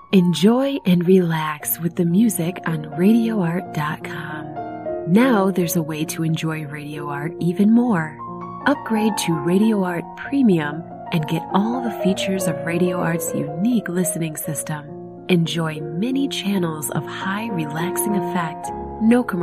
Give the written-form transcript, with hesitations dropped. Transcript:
Enjoy and relax with the music on RadioArt.com. Now there's a way to enjoy Radio Art even more. Upgrade to Radio Art Premium and get all the features of Radio Art's unique listening system. Enjoy many channels of high relaxing effect, no commercials.